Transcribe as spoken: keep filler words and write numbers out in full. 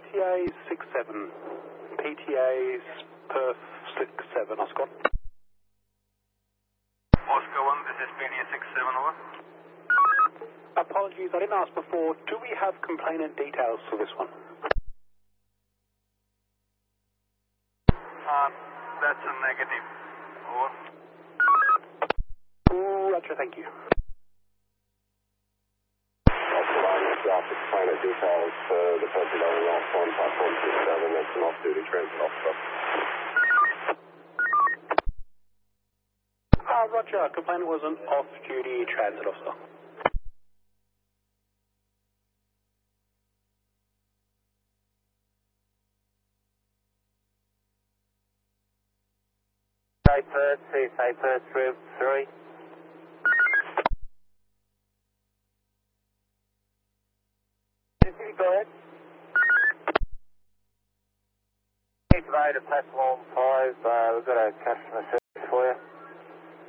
T A six seven. P T A Perth six seven, Oscar. Oscar one, this is P T A six seven, over. Apologies, I didn't ask before. Do we have complainant details for this one? Uh, that's a negative, over. Ooh, Roger, thank you. I'll provide the complainant details for the person going off on platform two seven. That's an off-duty transit officer. Uh, Roger, complainant was an off-duty transit officer. Say Perth, C S A Perth three. Go ahead. Activated platform five, uh, we've got a customer service for you.